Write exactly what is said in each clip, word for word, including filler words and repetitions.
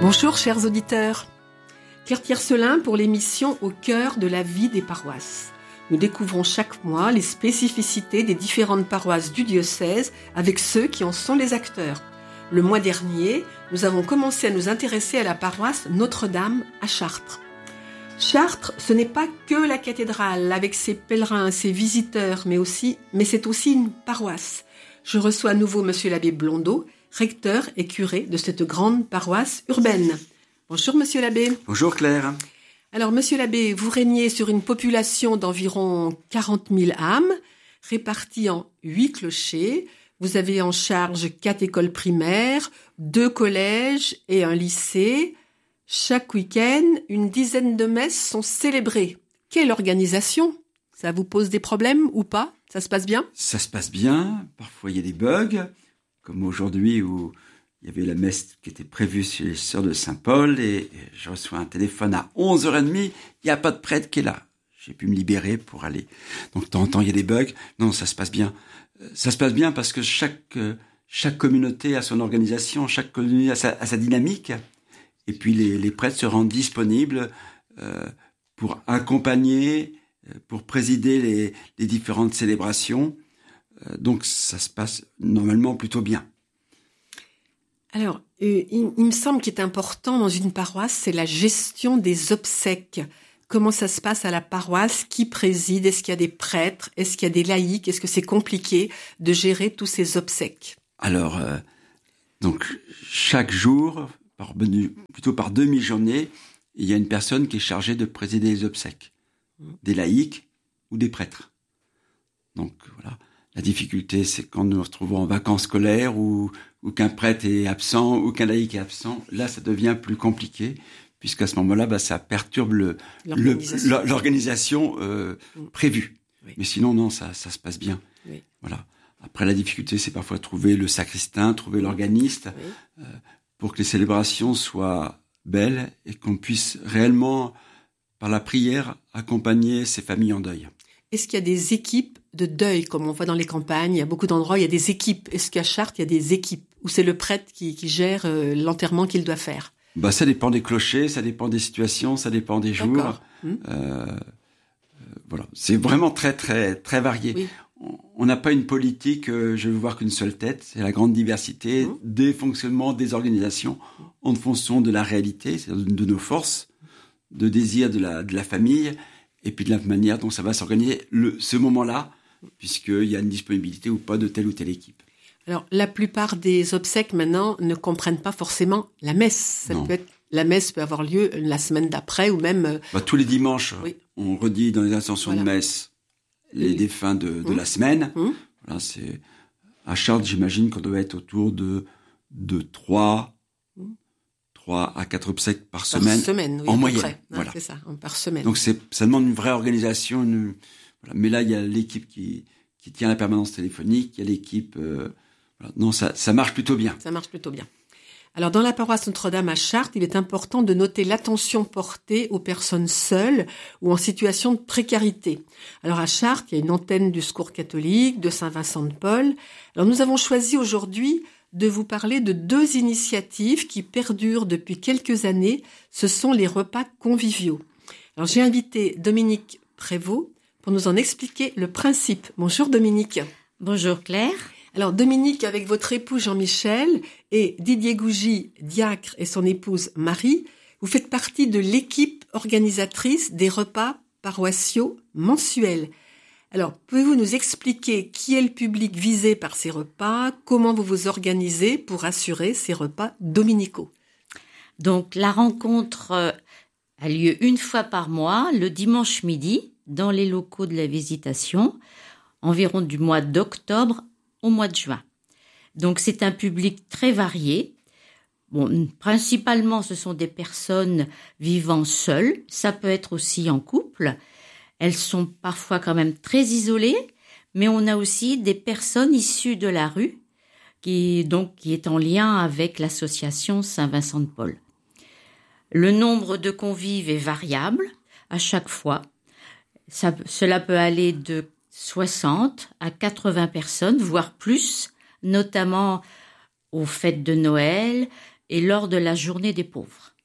Bonjour chers auditeurs. Claire Tiercelin pour l'émission Au cœur de la vie des paroisses. Nous découvrons chaque mois les spécificités des différentes paroisses du diocèse avec ceux qui en sont les acteurs. Le mois dernier, nous avons commencé à nous intéresser à la paroisse Notre-Dame à Chartres. Chartres, ce n'est pas que la cathédrale avec ses pèlerins, ses visiteurs, mais aussi, mais c'est aussi une paroisse. Je reçois à nouveau Monsieur l'abbé Blondeau, recteur et curé de cette grande paroisse urbaine. Bonjour Monsieur l'abbé. Bonjour Claire. Alors Monsieur l'abbé, vous régnez sur une population d'environ quarante mille âmes, réparties en huit clochers. Vous avez en charge quatre écoles primaires, deux collèges et un lycée. Chaque week-end, une dizaine de messes sont célébrées. Quelle organisation ? Ça vous pose des problèmes ou pas ? Ça se passe bien ? Ça se passe bien. Parfois, il y a des bugs, comme aujourd'hui où il y avait la messe qui était prévue chez les sœurs de Saint-Paul et je reçois un téléphone à onze heures trente. Il n'y a pas de prêtre qui est là. J'ai pu me libérer pour aller. Donc, de temps en temps, il y a des bugs. Non, ça se passe bien. Ça se passe bien parce que chaque, chaque communauté a son organisation, chaque communauté a sa, a sa dynamique. Et puis, les, les prêtres se rendent disponibles euh, pour accompagner, pour présider les, les différentes célébrations. Euh, donc, ça se passe normalement plutôt bien. Alors, euh, il, il me semble qu'il est important dans une paroisse, c'est la gestion des obsèques. Comment ça se passe à la paroisse ? Qui préside ? Est-ce qu'il y a des prêtres ? Est-ce qu'il y a des laïcs ? Est-ce que c'est compliqué de gérer tous ces obsèques ? Alors, euh, donc, chaque jour, par, plutôt par demi-journée, il y a une personne qui est chargée de présider les obsèques. Des laïcs ou des prêtres. Donc, voilà. La difficulté, c'est quand nous nous retrouvons en vacances scolaires ou, ou qu'un prêtre est absent ou qu'un laïc est absent. Là, ça devient plus compliqué, puisqu'à ce moment-là, bah, ça perturbe le, l'organisation, le, l'organisation euh, mmh. prévue. Oui. Mais sinon, non, ça, ça se passe bien. Oui. Voilà. Après, la difficulté, c'est parfois trouver le sacristain, trouver l'organiste, oui. euh, pour que les célébrations soient belles et qu'on puisse réellement, par la prière, accompagner ces familles en deuil. Est-ce qu'il y a des équipes de deuil, comme on voit dans les campagnes ? Il y a beaucoup d'endroits où il y a des équipes. Est-ce qu'à Chartres, il y a des équipes ? Ou c'est le prêtre qui, qui gère euh, l'enterrement qu'il doit faire ? Bah, ça dépend des clochers, ça dépend des situations, ça dépend des jours. D'accord. Hum. Euh, euh, voilà, c'est vraiment très, très, très varié. Oui. On n'a pas une politique, euh, je veux voir qu'une seule tête. C'est la grande diversité hum. des fonctionnements, des organisations, en fonction de la réalité, c'est-à-dire de nos forces, de désir de la, de la famille, et puis de la manière dont ça va s'organiser le, ce moment-là, puisqu'il y a une disponibilité ou pas de telle ou telle équipe. Alors, la plupart des obsèques, maintenant, ne comprennent pas forcément la messe. Ça non. peut être, la messe peut avoir lieu la semaine d'après ou même... Bah, tous les dimanches, oui. on redit dans les intentions voilà. de messe les oui. défunts de, de mmh. la semaine. Mmh. Voilà, c'est, à Chartres, j'imagine qu'on doit être autour de, de trois, mmh. trois à quatre obsèques par, par semaine, semaine oui, en moyenne. Hein, voilà. C'est ça, par semaine. Donc, c'est, ça demande une vraie organisation. Une, voilà. Mais là, il y a l'équipe qui, qui tient la permanence téléphonique, il y a l'équipe... Euh, voilà. Non, ça, ça marche plutôt bien. Ça marche plutôt bien. Alors, dans la paroisse Notre-Dame à Chartres, il est important de noter l'attention portée aux personnes seules ou en situation de précarité. Alors, à Chartres, il y a une antenne du Secours catholique, de Saint-Vincent de Paul. Alors, nous avons choisi aujourd'hui de vous parler de deux initiatives qui perdurent depuis quelques années. Ce sont les repas conviviaux. Alors, j'ai invité Dominique Prévost pour nous en expliquer le principe. Bonjour Dominique. Bonjour Claire. Alors Dominique, avec votre époux Jean-Michel et Didier Gougy, diacre, et son épouse Marie, vous faites partie de l'équipe organisatrice des repas paroissiaux mensuels. Alors, pouvez-vous nous expliquer qui est le public visé par ces repas, comment vous vous organisez pour assurer ces repas dominicaux ? Donc, la rencontre a lieu une fois par mois, le dimanche midi, dans les locaux de la Visitation, environ du mois d'octobre au mois de juin. Donc, c'est un public très varié. Bon, principalement, ce sont des personnes vivant seules. Ça peut être aussi en couple. Elles sont parfois quand même très isolées, mais on a aussi des personnes issues de la rue, qui, donc, qui est en lien avec l'association Saint-Vincent de Paul. Le nombre de convives est variable à chaque fois. Ça, cela peut aller de soixante à quatre-vingts personnes, voire plus, notamment aux fêtes de Noël, et lors de la journée des pauvres.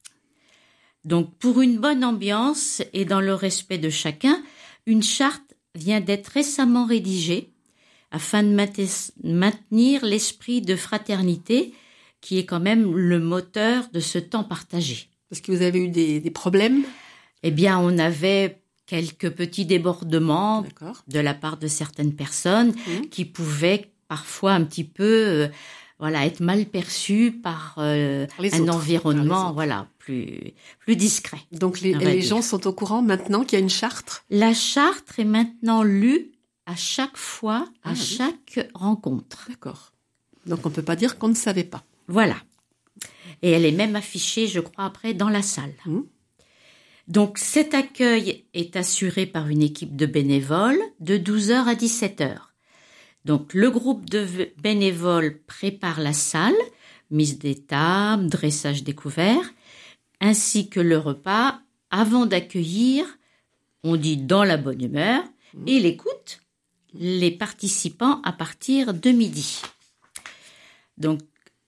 Donc, pour une bonne ambiance et dans le respect de chacun, une charte vient d'être récemment rédigée afin de maintenir l'esprit de fraternité qui est quand même le moteur de ce temps partagé. Parce que vous avez eu des, des problèmes ? Eh bien, on avait quelques petits débordements D'accord. de la part de certaines personnes mmh. qui pouvaient parfois un petit peu euh, voilà, être mal perçues par euh, un autres. environnement voilà, plus, plus discret. Donc les, les gens sont au courant maintenant qu'il y a une charte ? La charte est maintenant lue à chaque fois, à ah, chaque oui. rencontre. D'accord. Donc on ne peut pas dire qu'on ne savait pas. Voilà. Et elle est même affichée, je crois, après dans la salle. Mmh. Donc cet accueil est assuré par une équipe de bénévoles de douze heures à dix-sept heures. Donc le groupe de bénévoles prépare la salle, mise des tables, dressage découvert, ainsi que le repas avant d'accueillir, on dit dans la bonne humeur, mmh. et l'écoute, les participants à partir de midi. Donc,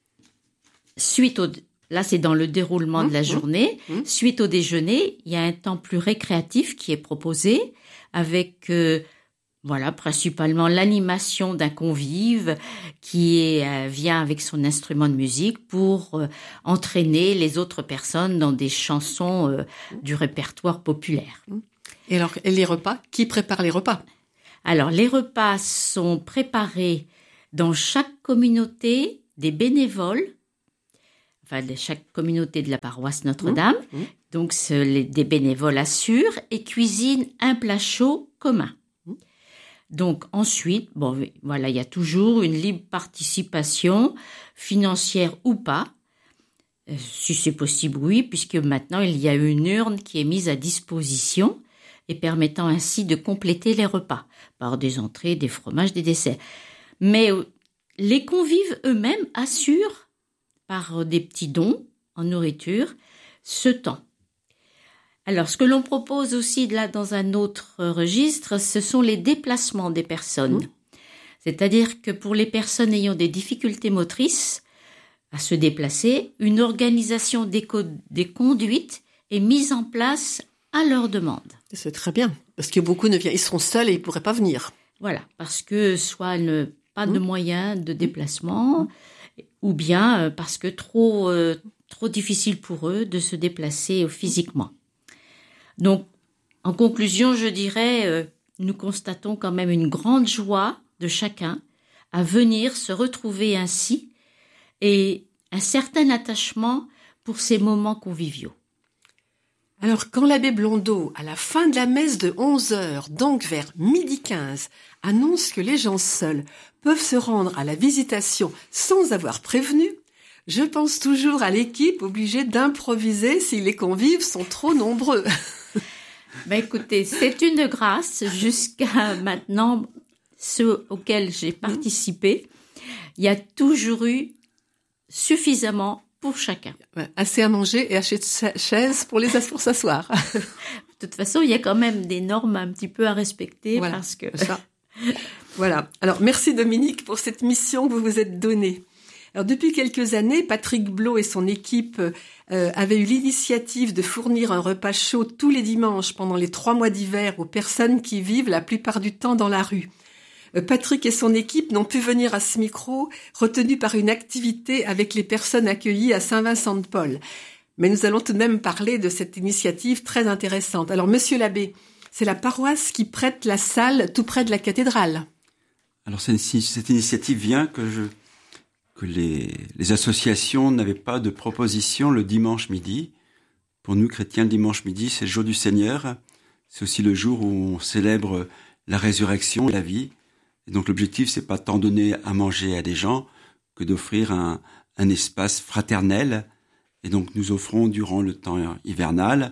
suite au... Là, c'est dans le déroulement mmh, de la journée. Mmh. Suite au déjeuner, il y a un temps plus récréatif qui est proposé avec, euh, voilà, principalement l'animation d'un convive qui est, euh, vient avec son instrument de musique pour euh, entraîner les autres personnes dans des chansons euh, du répertoire populaire. Et alors, et les repas, qui prépare les repas ? Alors, les repas sont préparés dans chaque communauté des bénévoles, enfin de chaque communauté de la paroisse Notre-Dame. Mmh, mmh. Donc, ce, les, des bénévoles assurent et cuisinent un plat chaud commun. Mmh. Donc, ensuite, bon, voilà, il y a toujours une libre participation, financière ou pas. Euh, si c'est possible, oui, puisque maintenant, il y a une urne qui est mise à disposition et permettant ainsi de compléter les repas par des entrées, des fromages, des desserts. Mais les convives eux-mêmes assurent, par des petits dons en nourriture, ce temps. Alors, ce que l'on propose aussi là dans un autre registre, ce sont les déplacements des personnes. Mmh. C'est-à-dire que pour les personnes ayant des difficultés motrices à se déplacer, une organisation des, co- des conduites est mise en place à leur demande. C'est très bien, parce que beaucoup ne viennent, ils seront seuls et ils ne pourraient pas venir. Voilà, parce que soit ne, pas mmh. de moyens de déplacement, mmh. ou bien parce que trop, euh, trop difficile pour eux de se déplacer physiquement. Donc, en conclusion, je dirais, euh, nous constatons quand même une grande joie de chacun à venir se retrouver ainsi et un certain attachement pour ces moments conviviaux. Alors, quand l'abbé Blondeau, à la fin de la messe de onze heures, donc vers midi quinze, annonce que les gens seuls peuvent se rendre à la visitation sans avoir prévenu, je pense toujours à l'équipe obligée d'improviser si les convives sont trop nombreux. Ben écoutez, c'est une grâce. Jusqu'à maintenant, ceux auxquels j'ai participé, il y a toujours eu suffisamment pour chacun. Ouais, assez à manger et assez de chaises pour les pour s'asseoir. De toute façon, il y a quand même des normes un petit peu à respecter, voilà, parce que ça. Voilà. Alors, merci Dominique pour cette mission que vous vous êtes donnée. Alors, depuis quelques années, Patrick Blot et son équipe euh, avaient eu l'initiative de fournir un repas chaud tous les dimanches pendant les trois mois d'hiver aux personnes qui vivent la plupart du temps dans la rue. Euh, Patrick et son équipe n'ont pu venir à ce micro, retenus par une activité avec les personnes accueillies à Saint-Vincent-de-Paul. Mais nous allons tout de même parler de cette initiative très intéressante. Alors, monsieur l'abbé, c'est la paroisse qui prête la salle tout près de la cathédrale. Alors, cette, cette initiative vient que je... que les, les associations n'avaient pas de proposition le dimanche midi. Pour nous, chrétiens, le dimanche midi, c'est le jour du Seigneur. C'est aussi le jour où on célèbre la résurrection et la vie. Et donc, l'objectif, c'est pas tant donner à manger à des gens que d'offrir un, un espace fraternel. Et donc, nous offrons durant le temps hivernal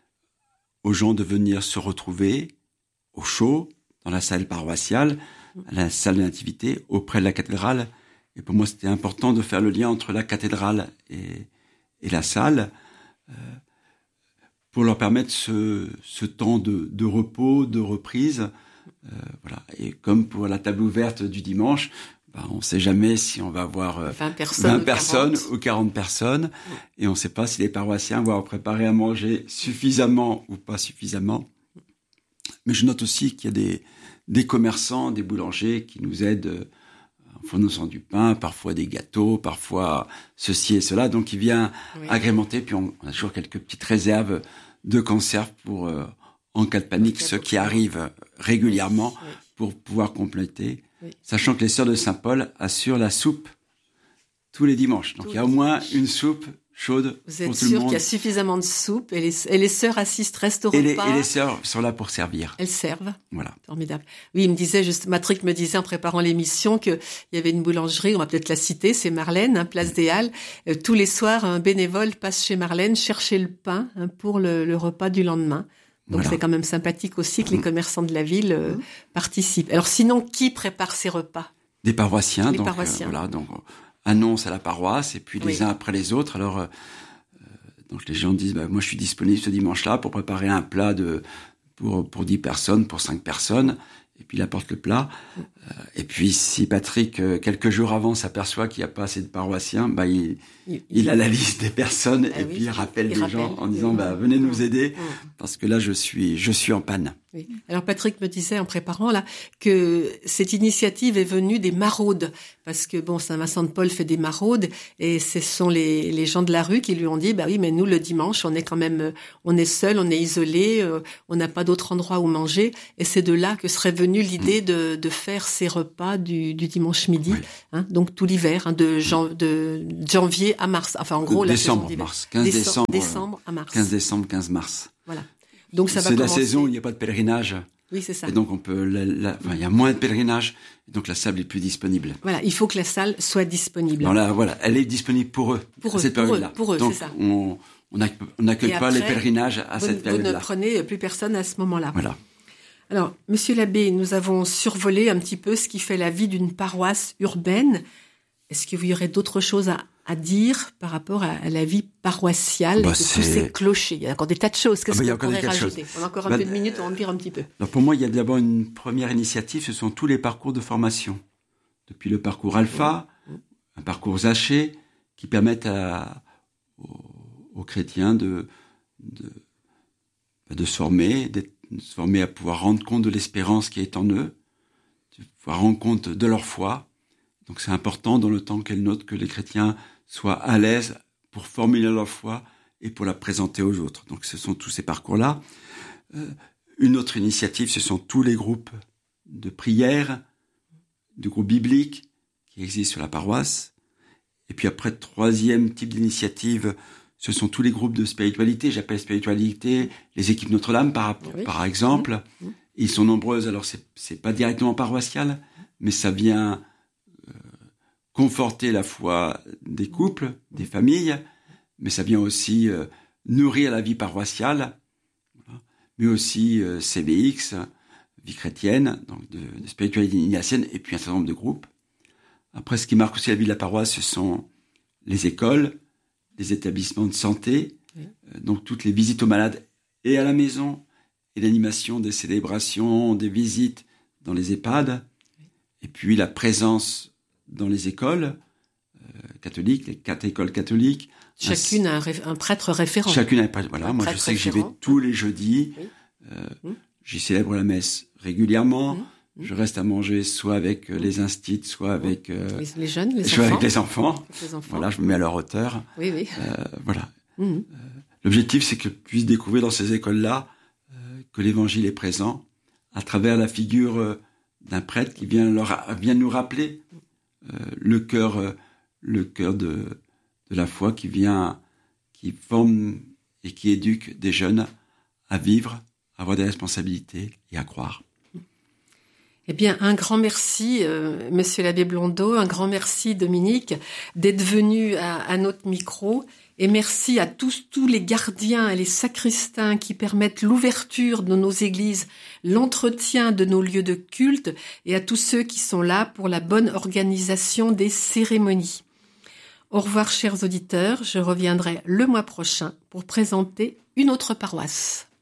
aux gens de venir se retrouver au chaud, dans la salle paroissiale, à la salle de nativité, auprès de la cathédrale. Et pour moi, c'était important de faire le lien entre la cathédrale et, et la salle, euh, pour leur permettre ce, ce temps de, de repos, de reprise. Euh, voilà. Et comme pour la table ouverte du dimanche, bah, on ne sait jamais si on va avoir euh, vingt personnes, vingt ou, personnes quarante. ou quarante personnes, mmh. et on ne sait pas si les paroissiens vont préparer à manger suffisamment ou pas suffisamment. Mais je note aussi qu'il y a des, des commerçants, des boulangers qui nous aident euh, en fournissant du pain, parfois des gâteaux, parfois ceci et cela. Donc, il vient oui. agrémenter. Puis, on, on a toujours quelques petites réserves de conserve pour, euh, en cas de panique, ceux qui arrivent régulièrement oui. pour pouvoir compléter. Oui. Sachant que les Sœurs de Saint-Paul assurent la soupe tous les dimanches. Donc, Tout il y a au moins une soupe chaude Vous êtes pour tout le sûr monde. Qu'il y a suffisamment de soupe et les, et les sœurs assistent, restent au et repas. Les, et les sœurs sont là pour servir. Elles servent. Voilà. Formidable. Oui, il me disait, juste, Matrick me disait en préparant l'émission qu'il y avait une boulangerie, on va peut-être la citer, c'est Marlène, hein, Place des Halles. Euh, tous les soirs, un bénévole passe chez Marlène chercher le pain hein, pour le, le repas du lendemain. Donc voilà. C'est quand même sympathique aussi que les commerçants de la ville euh, mmh. participent. Alors sinon, qui prépare ces repas? Des paroissiens. Les donc, paroissiens. Euh, voilà, donc annonce à la paroisse et puis oui. les uns après les autres. Alors euh, donc les gens disent bah, moi je suis disponible ce dimanche-là pour préparer un plat de pour pour dix personnes, pour cinq personnes, et puis il apporte le plat. Euh, et puis si Patrick euh, quelques jours avant s'aperçoit qu'il n'y a pas assez de paroissiens, bah il il, il a la liste des personnes ah, et oui, puis il rappelle les gens en disant oui. bah venez nous aider oui. parce que là je suis je suis en panne. Oui. Alors Patrick me disait en préparant là que cette initiative est venue des maraudes parce que bon Saint-Vincent-de-Paul fait des maraudes et ce sont les les gens de la rue qui lui ont dit bah oui mais nous le dimanche on est quand même on est seul, on est isolé, euh, on n'a pas d'autre endroit où manger et c'est de là que serait venue l'idée de de faire ces repas du du dimanche midi oui. hein, donc tout l'hiver hein, de jan, de janvier à mars enfin en gros de la décembre mars quinze décembre décembre à mars quinze décembre quinze mars. Voilà. Donc ça va c'est commencer. la saison où il n'y a pas de pèlerinage. Oui, c'est ça. Et donc on peut, la, la, enfin, il y a moins de pèlerinage, donc la salle est plus disponible. Voilà, il faut que la salle soit disponible. Non, là, voilà, elle est disponible pour eux. Pour eux, cette pour eux, période-là. pour eux, donc, c'est ça. On, on n'accueille pas les pèlerinages à vous, cette période-là. Vous ne prenez plus personne à ce moment-là. Voilà. Alors, Monsieur l'abbé, nous avons survolé un petit peu ce qui fait la vie d'une paroisse urbaine. Est-ce qu'il y aurait d'autres choses à, à dire par rapport à, à la vie paroissiale bah, et de tous ces clochers? Il y a encore des tas de choses. Qu'est-ce ah bah, qu'on pourrait rajouter? On a encore un bah, peu de minutes, on va en dire un petit peu. Alors pour moi, il y a d'abord une première initiative, ce sont tous les parcours de formation. Depuis le parcours Alpha, mmh. un parcours Zaché, qui permettent à, aux, aux chrétiens de, de, de se former, de se former à pouvoir rendre compte de l'espérance qui est en eux, de pouvoir rendre compte de leur foi. Donc c'est important dans le temps qu'elle note que les chrétiens soient à l'aise pour formuler leur foi et pour la présenter aux autres. Donc ce sont tous ces parcours-là. Euh, une autre initiative, ce sont tous les groupes de prière, de groupes bibliques qui existent sur la paroisse. Et puis après, troisième type d'initiative, ce sont tous les groupes de spiritualité. J'appelle spiritualité les équipes Notre-Dame par, oui. par exemple. Mmh. Ils sont nombreuses, alors c'est, c'est pas directement paroissial, mais ça vient conforter la foi des couples, des familles, mais ça vient aussi euh, nourrir la vie paroissiale, voilà, mais aussi euh, C B X, vie chrétienne, donc de, de spiritualité ignatienne, et puis un certain nombre de groupes. Après, ce qui marque aussi la vie de la paroisse, ce sont les écoles, les établissements de santé, oui. euh, donc toutes les visites aux malades et à la maison, et l'animation des célébrations, des visites dans les EHPAD, oui. et puis la présence dans les écoles euh, catholiques, les quatre écoles catholiques. Chacune a un, ré- un prêtre référent. Chacune a un prêtre, voilà. Un Moi, prêtre je sais référent. Que j'y vais tous les jeudis. Oui. Euh, mmh. J'y célèbre la messe régulièrement. Mmh. Je reste à manger soit avec mmh. les instits, soit avec euh, les, les jeunes, les soit enfants. avec les enfants. Avec les enfants. Voilà, je me mets à leur hauteur. Oui, oui. Euh, voilà. Mmh. Euh, l'objectif, c'est qu'ils puissent découvrir dans ces écoles-là euh, que l'Évangile est présent à travers la figure euh, d'un prêtre qui vient leur vient nous rappeler Euh, le cœur, euh, le cœur de, de la foi qui vient, qui forme et qui éduque des jeunes à vivre, à avoir des responsabilités et à croire. Eh bien, un grand merci, euh, Monsieur l'abbé Blondeau, un grand merci, Dominique, d'être venu à, à notre micro. Et merci à tous, tous les gardiens et les sacristains qui permettent l'ouverture de nos églises, l'entretien de nos lieux de culte et à tous ceux qui sont là pour la bonne organisation des cérémonies. Au revoir, chers auditeurs. Je reviendrai le mois prochain pour présenter une autre paroisse.